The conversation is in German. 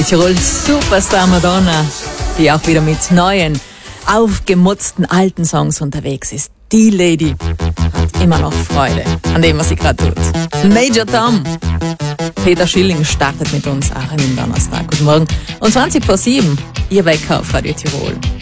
Tirol Superstar Madonna, die auch wieder mit neuen, aufgemutzten alten Songs unterwegs ist. Die Lady hat immer noch Freude an dem, was sie gerade tut. Major Tom. Peter Schilling startet mit uns auch an dem Donnerstag. Guten Morgen. Und 7:20, Ihr Wecker auf Radio Tirol.